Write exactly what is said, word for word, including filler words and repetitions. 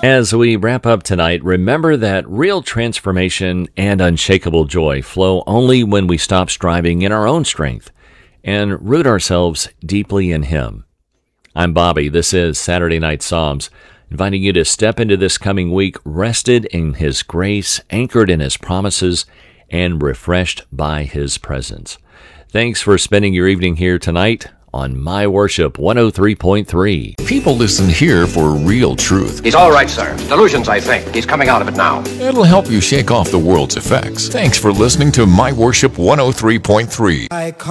As we wrap up tonight, remember that real transformation and unshakable joy flow only when we stop striving in our own strength and root ourselves deeply in Him. I'm Bobby. This is Saturday Night Psalms, inviting you to step into this coming week rested in His grace, anchored in His promises, and refreshed by His presence. Thanks for spending your evening here tonight on My Worship one oh three point three. People listen here for real truth. He's all right, sir. Delusions, I think. He's coming out of it now. It'll help you shake off the world's effects. Thanks for listening to My Worship one oh three point three.